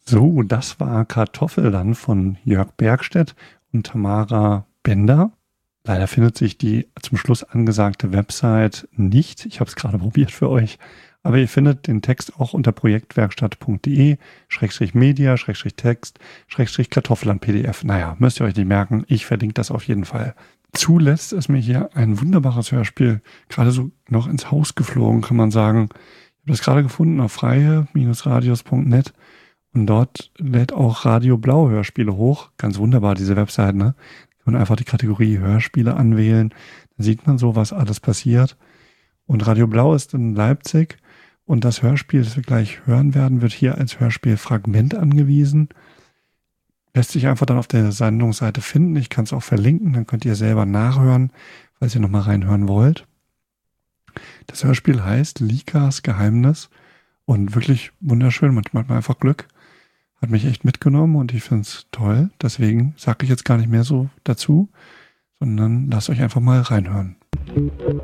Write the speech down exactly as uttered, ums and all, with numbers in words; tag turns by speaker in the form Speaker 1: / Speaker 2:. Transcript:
Speaker 1: So, das war Kartoffel dann von Jörg Bergstedt und Tamara Bender. Leider findet sich die zum Schluss angesagte Website nicht. Ich habe es gerade probiert für euch. Aber ihr findet den Text auch unter projektwerkstatt.de, Schrägstrich Media, Schrägstrich Text, Schrägstrich Kartoffel an P D F. Naja, müsst ihr euch nicht merken. Ich verlinke das auf jeden Fall. Zuletzt ist mir hier ein wunderbares Hörspiel gerade so noch ins Haus geflogen, kann man sagen. Ich habe das gerade gefunden auf freie Radios punkt net und dort lädt auch Radio Blau Hörspiele hoch. Ganz wunderbar, diese Website, ne? Kann man einfach die Kategorie Hörspiele anwählen. Dann sieht man so, was alles passiert. Und Radio Blau ist in Leipzig. Und das Hörspiel, das wir gleich hören werden, wird hier als Hörspielfragment angewiesen. Lässt sich einfach dann auf der Sendungsseite finden. Ich kann es auch verlinken, dann könnt ihr selber nachhören, falls ihr nochmal reinhören wollt. Das Hörspiel heißt Likas Geheimnis und wirklich wunderschön. Manchmal hat man einfach Glück. Hat mich echt mitgenommen und ich finde es toll. Deswegen sage ich jetzt gar nicht mehr so dazu, sondern lasst euch einfach mal reinhören.